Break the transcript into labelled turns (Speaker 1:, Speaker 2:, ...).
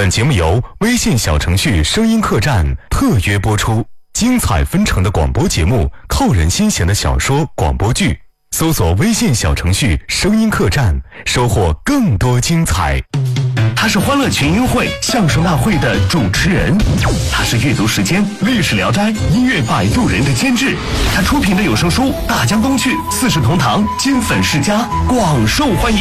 Speaker 1: 本节目由微信小程序声音客栈特约播出，精彩纷呈的广播节目，扣人心弦的小说广播剧，搜索微信小程序声音客栈，收获更多精彩。
Speaker 2: 他是欢乐群英会相声大会的主持人，他是阅读时间历史聊斋音乐摆渡人的监制，他出品的有声书《大江东去》《四世同堂》金粉世家广受欢迎。